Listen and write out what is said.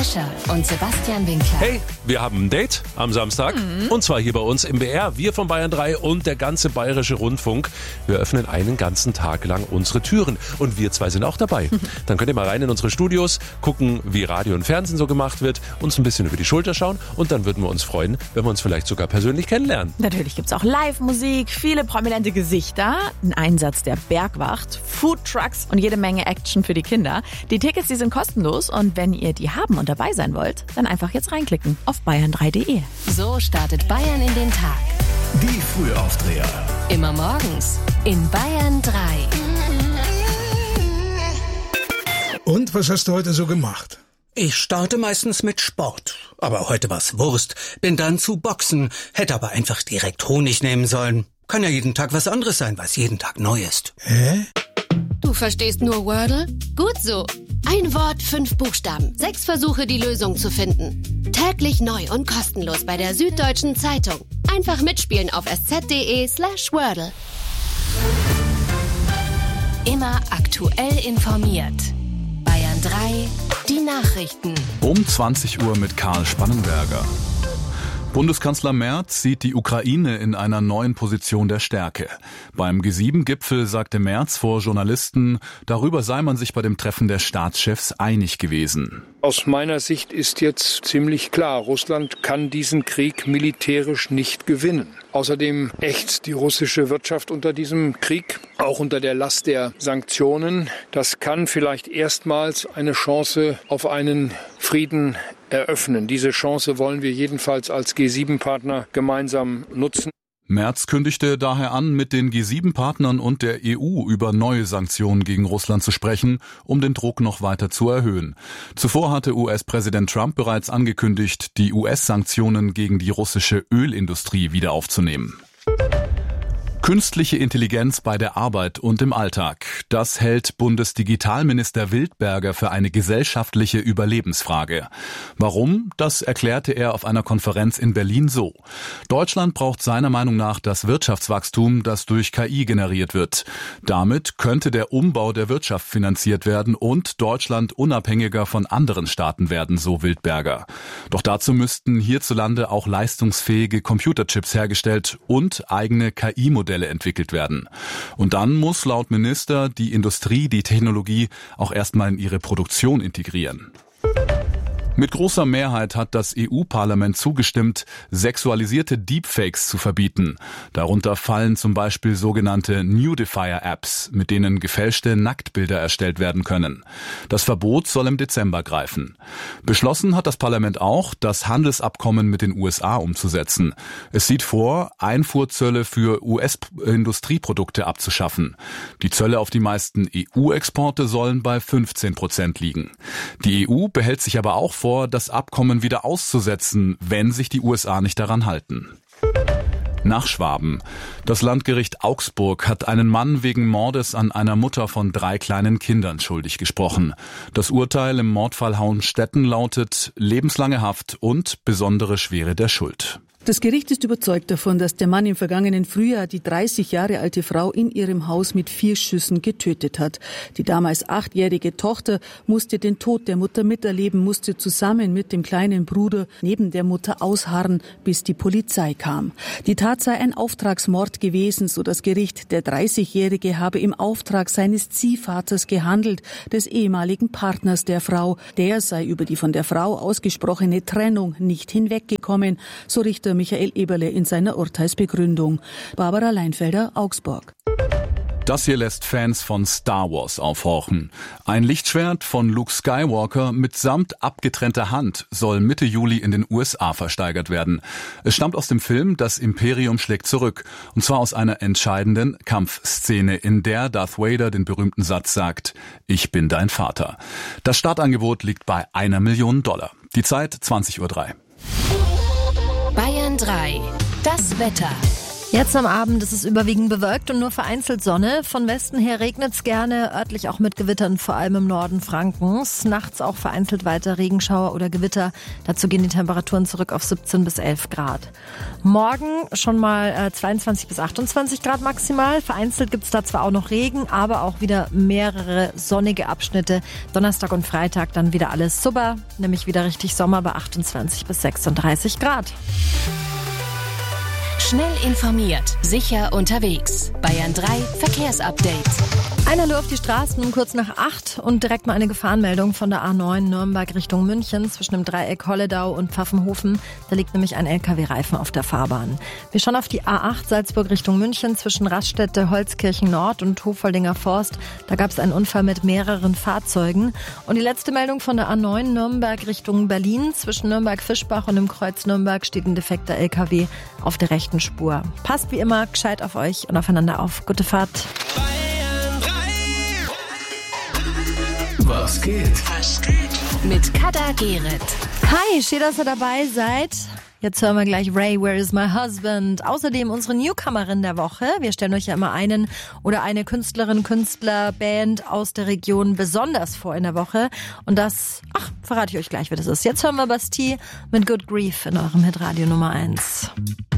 Fischer und Sebastian Winkler. Hey, wir haben ein Date am Samstag. Und zwar hier bei uns im BR. Wir von Bayern 3 und der ganze Bayerische Rundfunk. Wir öffnen einen ganzen Tag lang unsere Türen. Und wir zwei sind auch dabei. Dann könnt ihr mal rein in unsere Studios, gucken, wie Radio und Fernsehen so gemacht wird, uns ein bisschen über die Schulter schauen. Und dann würden wir uns freuen, wenn wir uns vielleicht sogar persönlich kennenlernen. Natürlich gibt's auch Live-Musik, viele prominente Gesichter, ein Einsatz der Bergwacht, Foodtrucks und jede Menge Action für die Kinder. Die Tickets, die sind kostenlos und wenn ihr die haben und dabei sein wollt, dann einfach jetzt reinklicken auf bayern3.de. So startet Bayern in den Tag. Die Frühaufdreher. Immer morgens in Bayern 3. Und was hast du heute so gemacht? Ich starte meistens mit Sport. Aber heute war's Wurst. Bin dann zu Boxen. Hätte aber einfach direkt Honig nehmen sollen. Kann ja jeden Tag was anderes sein, was jeden Tag neu ist. Hä? Du verstehst nur Wordle? Gut so. Ein Wort, 5 Buchstaben. 6 Versuche, die Lösung zu finden. Täglich neu und kostenlos bei der Süddeutschen Zeitung. Einfach mitspielen auf sz.de/Wordle. Immer aktuell informiert. Bayern 3, die Nachrichten. Um 20 Uhr mit Karl Spannenberger. Bundeskanzler Merz sieht die Ukraine in einer neuen Position der Stärke. Beim G7-Gipfel sagte Merz vor Journalisten, darüber sei man sich bei dem Treffen der Staatschefs einig gewesen. Aus meiner Sicht ist jetzt ziemlich klar, Russland kann diesen Krieg militärisch nicht gewinnen. Außerdem ächzt die russische Wirtschaft unter diesem Krieg, auch unter der Last der Sanktionen. Das kann vielleicht erstmals eine Chance auf einen Frieden eröffnen. Diese Chance wollen wir jedenfalls als G7-Partner gemeinsam nutzen. Merz kündigte daher an, mit den G7-Partnern und der EU über neue Sanktionen gegen Russland zu sprechen, um den Druck noch weiter zu erhöhen. Zuvor hatte US-Präsident Trump bereits angekündigt, die US-Sanktionen gegen die russische Ölindustrie wieder aufzunehmen. Künstliche Intelligenz bei der Arbeit und im Alltag. Das hält Bundesdigitalminister Wildberger für eine gesellschaftliche Überlebensfrage. Warum? Das erklärte er auf einer Konferenz in Berlin so. Deutschland braucht seiner Meinung nach das Wirtschaftswachstum, das durch KI generiert wird. Damit könnte der Umbau der Wirtschaft finanziert werden und Deutschland unabhängiger von anderen Staaten werden, so Wildberger. Doch dazu müssten hierzulande auch leistungsfähige Computerchips hergestellt und eigene KI-Modelle entwickelt werden. Und dann muss laut Minister die Industrie die Technologie auch erstmal in ihre Produktion integrieren. Mit großer Mehrheit hat das EU-Parlament zugestimmt, sexualisierte Deepfakes zu verbieten. Darunter fallen zum Beispiel sogenannte Nudifier-Apps, mit denen gefälschte Nacktbilder erstellt werden können. Das Verbot soll im Dezember greifen. Beschlossen hat das Parlament auch, das Handelsabkommen mit den USA umzusetzen. Es sieht vor, Einfuhrzölle für US-Industrieprodukte abzuschaffen. Die Zölle auf die meisten EU-Exporte sollen bei 15% liegen. Die EU behält sich aber auch vor, das Abkommen wieder auszusetzen, wenn sich die USA nicht daran halten. Nach Schwaben. Das Landgericht Augsburg hat einen Mann wegen Mordes an einer Mutter von 3 kleinen Kindern schuldig gesprochen. Das Urteil im Mordfall Hauenstetten lautet lebenslange Haft und besondere Schwere der Schuld. Das Gericht ist überzeugt davon, dass der Mann im vergangenen Frühjahr die 30 Jahre alte Frau in ihrem Haus mit 4 Schüssen getötet hat. Die damals 8-jährige Tochter musste den Tod der Mutter miterleben, musste zusammen mit dem kleinen Bruder neben der Mutter ausharren, bis die Polizei kam. Die Tat sei ein Auftragsmord gewesen, so das Gericht. Der 30-Jährige habe im Auftrag seines Ziehvaters gehandelt, des ehemaligen Partners der Frau. Der sei über die von der Frau ausgesprochene Trennung nicht hinweggekommen, so Richter Michael Eberle in seiner Urteilsbegründung. Barbara Leinfelder, Augsburg. Das hier lässt Fans von Star Wars aufhorchen. Ein Lichtschwert von Luke Skywalker mitsamt abgetrennter Hand soll Mitte Juli in den USA versteigert werden. Es stammt aus dem Film Das Imperium schlägt zurück, und zwar aus einer entscheidenden Kampfszene, in der Darth Vader den berühmten Satz sagt: Ich bin dein Vater. Das Startangebot liegt bei $1 Million. Die Zeit 20:03 Uhr. Bayern 3, das Wetter. Jetzt am Abend ist es überwiegend bewölkt und nur vereinzelt Sonne. Von Westen her regnet es gerne, örtlich auch mit Gewittern, vor allem im Norden Frankens. Nachts auch vereinzelt weiter Regenschauer oder Gewitter. Dazu gehen die Temperaturen zurück auf 17 bis 11 Grad. Morgen schon mal 22 bis 28 Grad maximal. Vereinzelt gibt es da zwar auch noch Regen, aber auch wieder mehrere sonnige Abschnitte. Donnerstag und Freitag dann wieder alles super, nämlich wieder richtig Sommer bei 28 bis 36 Grad. Schnell informiert, sicher unterwegs. Bayern 3 Verkehrsupdate. Einer nur auf die Straßen um kurz nach 8 und direkt mal eine Gefahrenmeldung von der A9 Nürnberg Richtung München zwischen dem Dreieck Holledau und Pfaffenhofen. Da liegt nämlich ein LKW-Reifen auf der Fahrbahn. Wir schauen auf die A8 Salzburg Richtung München zwischen Raststätte Holzkirchen Nord und Hofoldinger Forst. Da gab es einen Unfall mit mehreren Fahrzeugen. Und die letzte Meldung von der A9 Nürnberg Richtung Berlin zwischen Nürnberg-Fischbach und dem Kreuz Nürnberg steht ein defekter LKW auf der rechten Spur. Passt wie immer gescheit auf euch und aufeinander auf. Gute Fahrt. Was geht? Mit Kada Gerrit. Hi, schön, dass ihr dabei seid. Jetzt hören wir gleich Ray, Where is my husband? Außerdem unsere Newcomerin der Woche. Wir stellen euch ja immer einen oder eine Künstlerin, Künstler, Band aus der Region besonders vor in der Woche. Und das, verrate ich euch gleich, wer das ist. Jetzt hören wir Bastille mit Good Grief in eurem Hitradio Nummer 1.